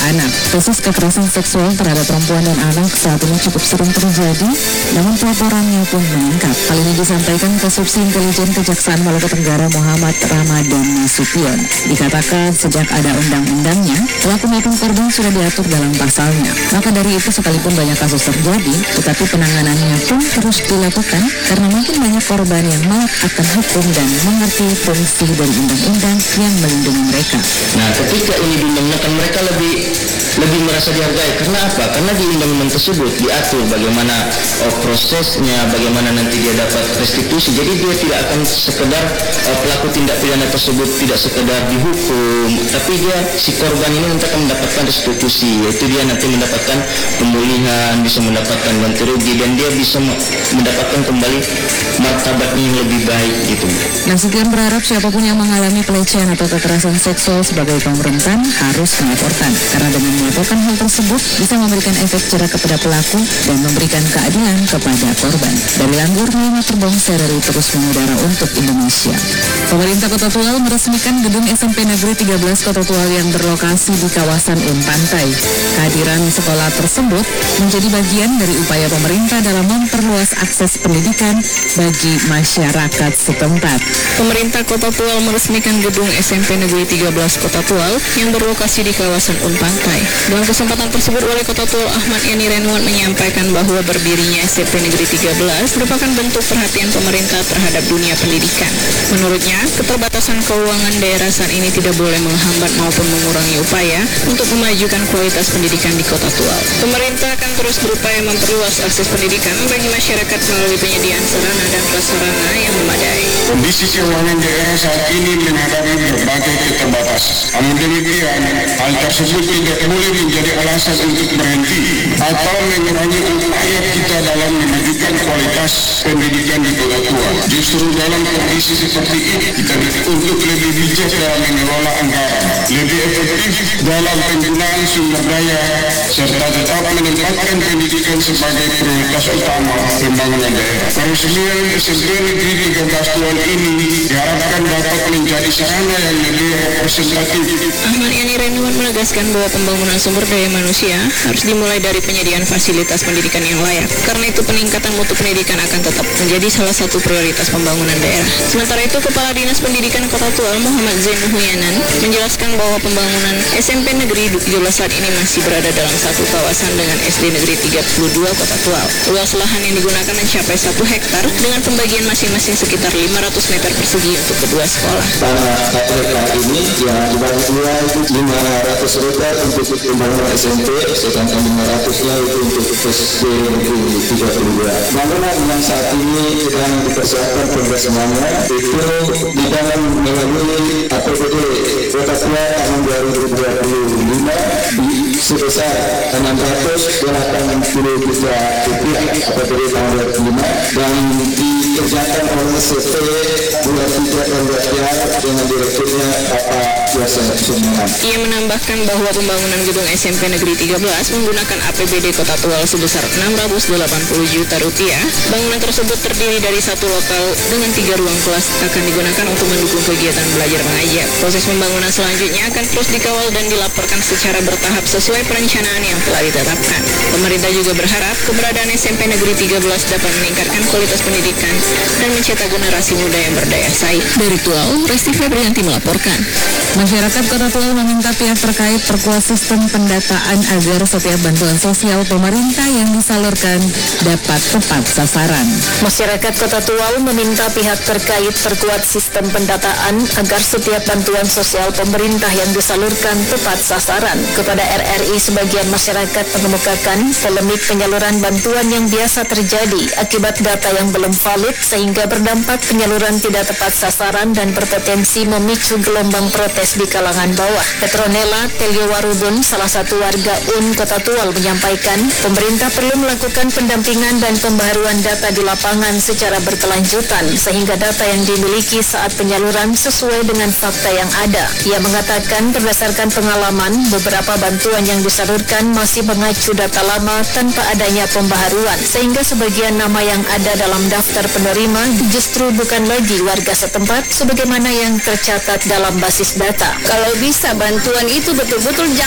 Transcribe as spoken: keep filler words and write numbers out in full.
anak. Kasus kekerasan seksual terhadap perempuan dan anak saat ini cukup sering terjadi, namun pelaporannya pun meningkat. Hal ini disampaikan Kasubsi Intelijen Kejaksaan Maluku Tenggara Muhammad Ramadan Nasution. Dikatakan sejak ada undang-undangnya, pelaku maupun korban sudah diatur dalam pasalnya. Maka dari itu sekalipun banyak kasus terjadi, tetapi penanganannya pun terus dilakukan karena mungkin banyak korban yang melek akan hukum dan mengerti fungsi dari undang-undang yang melindungi mereka. Nah, ketika ini diundang-undangkan, mereka lebih lebih merasa dihargai. Karena apa? Karena di undang-undang tersebut diatur bagaimana oh, prosesnya, bagaimana nanti dia dapat restitusi. Jadi dia tidak akan sekedar oh, pelaku tindak pidana tersebut tidak sekedar dihukum, tapi dia si korban ini nanti akan mendapatkan restitusi, yaitu dia nanti mendapatkan pemulihan, bisa mendapatkan ganti rugi, dan dia bisa mendapatkan kembali martabatnya yang lebih baik gitu. Nasution berharap siapapun yang mengalami pelecehan atau kekerasan seksual sebagai kaum rentan harus melaporkan, karena dengan melaporkan hal tersebut bisa memberikan efek jerah kepada pelaku dan memberikan keadilan kepada korban. Dari Langgur, Lima Terbong Sereri terus mengudara untuk Indonesia. Pemerintah Kota Tual meresmikan gedung S M P Negeri tiga belas Kota Tual yang berlokasi di kawasan Unpantai. Kehadiran sekolah tersebut menjadi bagian dari upaya pemerintah dalam memperluas akses pendidikan bagi masyarakat setempat. Pemerintah Kota Tual meresmikan gedung S M P Negeri tiga belas Kota Tual yang berlokasi di kawasan Unpantai. Dalam kesempatan tersebut, Wali Kota Tual Ahmad Yani Renwan menyampaikan bahwa berdirinya S M P Negeri tiga belas merupakan bentuk perhatian pemerintah terhadap dunia pendidikan. Menurutnya, keterbatasan keuangan daerah saat ini tidak boleh menghambat maupun mengurangi upaya untuk memajukan kualitas pendidikan di Kota Tual. Pemerintah akan terus berupaya memperluas akses pendidikan bagi masyarakat melalui penyediaan sarana dan prasarana yang memadai. Kondisi keuangan daerah saat ini menghadapi berbagai keterbatasan. Namun demikian, hal tersebut tidak boleh menjadi alasan untuk berhenti atau mengurangi upaya kita dalam memajukan kualitas pendidikan di Kota Tual. Justru dalam kondisi seperti ini, kita untuk lebih bijak dalam mengelola anggaran, lebih efektif dalam penggunaan sumber daya, serta tetap menempatkan pendidikan sebagai prioritas utama pembangunan daerah. Peresmian S M P Negeri tiga belas Tual ini diharapkan dapat menjadi sarana yang lebih representatif. Ahmad Yani Renwan menegaskan bahwa pembangunan sumber daya manusia harus dimulai dari penyediaan fasilitas pendidikan yang layak. Karena itu peningkatan mutu pendidikan akan tetap menjadi salah satu prioritas pembangunan daerah. Sementara itu, Kepala Dinas Pendidikan Kota Tual Muhammad Zain Huyanan menjelaskan bahwa pembangunan S M P Negeri tiga belas saat ini masih berada dalam satu kawasan dengan S D Negeri tiga puluh dua Kota Tual. Luas lahan yang digunakan mencapai satu hektar dengan pembagian masing-masing sekitar lima ratus meter persegi untuk kedua sekolah. Tanah satu hektar ini yang dibagi dua itu lima ratus hektar untuk pembangunan S M P, sedangkan lima ratusnya itu untuk S D Negeri tiga puluh dua. Bangunan yang saat ini sedang dipersiapkan pembangunannya itu di dalam melalui A P B D Kota Tual tahun dua ribu dua puluh lima di sebesar enam ratus delapan puluh juta rupiah A P B D tahun dua ribu lima dan dikerjakan oleh C P dua tiga dan dua tiga dengan direkturnya Bapak Yasa Sumengan. Ia menambahkan bahwa pembangunan gedung S M P Negeri tiga belas menggunakan A P B D Kota Tual sebesar enam ratus delapan puluh juta rupiah. Bangunan tersebut terdiri dari satu lokal dengan tiga ruang kelas akan digunakan untuk mendukung kegiatan belajar mengajar. Proses pembangunan selanjutnya akan terus dikawal dan dilaporkan secara bertahap sesuai perencanaan yang telah ditetapkan. Pemerintah juga berharap keberadaan S M P Negeri tiga belas dapat meningkatkan kualitas pendidikan dan mencetak generasi muda yang berdaya saing. Dari Tual, Resti Febrianti melaporkan. Masyarakat Kota Tual meminta pihak terkait perkuat sistem pendataan agar setiap bantuan sosial pemerintah yang disalurkan dapat tepat sasaran. Masyarakat Kota Tual meminta pihak terkait perkuat sistem pendataan agar setiap bantuan sosial pemerintah yang disalurkan tepat sasaran. Kepada R R I, sebagian masyarakat mengemukakan polemik penyaluran bantuan yang biasa terjadi akibat data yang belum valid sehingga berdampak penyaluran tidak tepat sasaran dan berpotensi memicu gelombang protes di kalangan bawah. Petronella Teliowarudun, salah satu warga U N Kota Tual, menyampaikan pemerintah perlu melakukan pendampingan dan pembaharuan data di lapangan secara berkelanjutan sehingga data yang dimiliki saat penyaluran sesuai dengan fakta yang ada. Ia mengatakan berdasarkan pengalaman, beberapa bantuan yang disalurkan masih mengacu data lama tanpa adanya pembaharuan, sehingga sebagian nama yang ada dalam daftar penerima justru bukan lagi warga setempat sebagaimana yang tercatat dalam basis data. Kalau bisa bantuan itu betul-betul